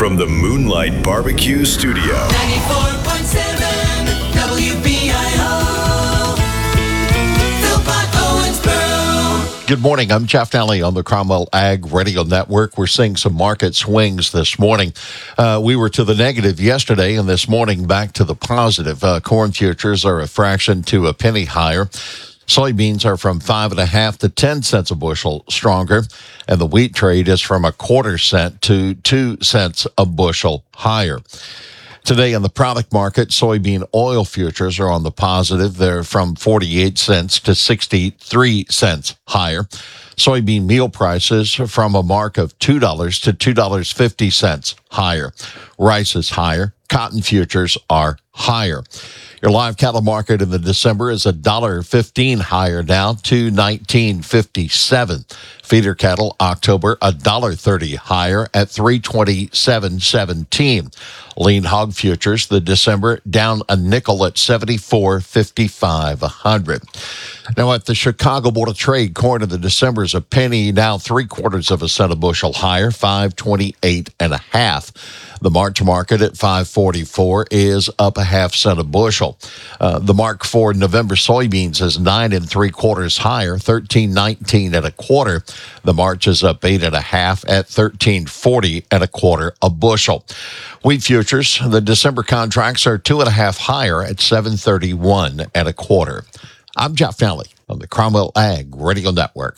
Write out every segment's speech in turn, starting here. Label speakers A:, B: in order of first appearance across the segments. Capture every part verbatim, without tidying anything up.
A: from the Moonlight Barbecue Studio.
B: ninety-four point seven W B I O. Philpott Owensboro.
C: Good morning. I'm Jeff Daly on the Cromwell Ag Radio Network. We're seeing some market swings this morning. Uh, we were to the negative yesterday, and this morning back to the positive. Uh, corn futures are a fraction to a penny higher. Soybeans are from five and a half to ten cents a bushel stronger, and the wheat trade is from a quarter cent to two cents a bushel higher. Today in the product market, soybean oil futures are on the positive. They're from forty-eight cents to sixty-three cents higher. Soybean meal prices from a mark of two dollars to two dollars and fifty cents higher. Rice is higher. Cotton futures are higher. Your live cattle market in the December is one dollar fifteen higher now, two nineteen fifty-seven. Feeder cattle October one dollar thirty higher at three twenty-seven seventeen. Lean hog futures the December down a nickel at seventy-four fifty-five a hundred. Now at the Chicago Board of Trade, corn in the December is a penny, now three quarters of a cent a bushel higher, five twenty-eight and a half. The March market at five forty-four is up a half cent a bushel. Uh, the mark for November soybeans is nine and three quarters higher, thirteen nineteen and a quarter. The March is up eight and a half at thirteen forty and a quarter a bushel. Wheat futures, the December contracts are two and a half higher at seven thirty-one and a quarter. I'm Jeff Daly on the Cromwell Ag Radio Network.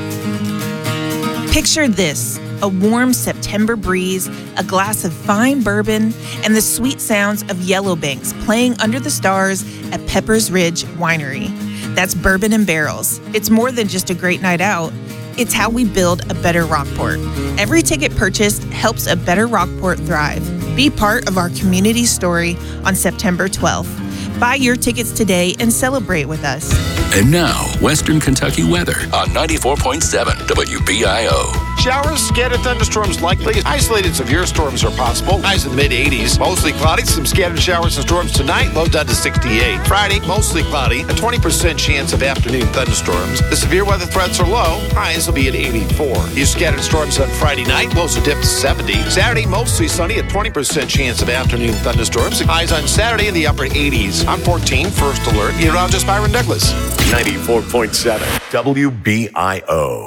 D: Picture this, a warm September breeze, a glass of fine bourbon, and the sweet sounds of yellow banks playing under the stars at Pepper's Ridge Winery. That's Bourbon and Barrels. It's more than just a great night out. It's how we build a better Rockport. Every ticket purchased helps a better Rockport thrive. Be part of our community story on September twelfth. Buy your tickets today and celebrate with us.
E: And now, Western Kentucky weather on ninety-four point seven W B I O.
F: Showers, scattered thunderstorms likely. Isolated severe storms are possible. Highs in the mid eighties. Mostly cloudy. Some scattered showers and storms tonight. Low down to sixty-eight. Friday, mostly cloudy. A twenty percent chance of afternoon thunderstorms. The severe weather threats are low. Highs will be at eighty-four. These scattered storms on Friday night. Lows will dip to seventy. Saturday, mostly sunny. A twenty percent chance of afternoon thunderstorms. Highs on Saturday in the upper eighties. I'm fourteen, first alert. Meteorologist Byron Douglas.
A: ninety-four point seven W B I O.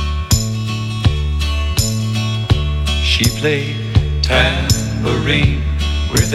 G: She played tambourine